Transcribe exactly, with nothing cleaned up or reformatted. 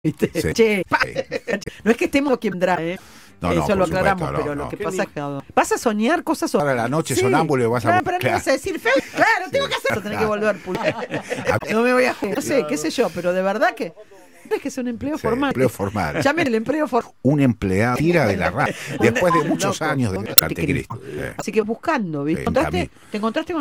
¿Viste? Sí. Che, pa- Sí. no es que estemos quien vendrá, ¿eh? No, Eso no, lo por aclaramos, supuesto, pero no, lo no. que pasa es que vas a soñar cosas Ahora a la noche sonámbulo y vas a- claro, pero no claro. vas a decir feo. Claro, tengo que hacerlo, tenés que volver pulgar. No me voy a jugar. No sé, qué sé yo, pero de verdad que es que es un empleo Sí, formal. empleo formal. Llamen el empleo formal. Un empleado tira de la radio después de muchos Loco, años de loco, Anticristo. Cristo. Así que buscando, ¿viste? Sí, ¿Encontraste, a mí. ¿Te encontraste con